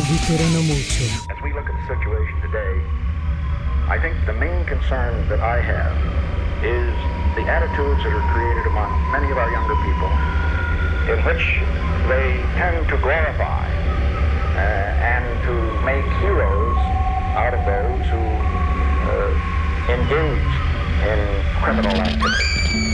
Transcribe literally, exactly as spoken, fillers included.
eviterano mucho. As we look at the situation today, I think the main concern that I have is the attitudes that are created among many of our younger people in which they tend to glorify uh, and to make heroes out of those who uh, engage in criminal activity.